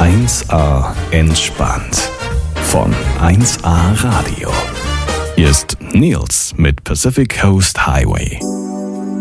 1A entspannt von 1A Radio. Hier ist Nils mit Pacific Coast Highway.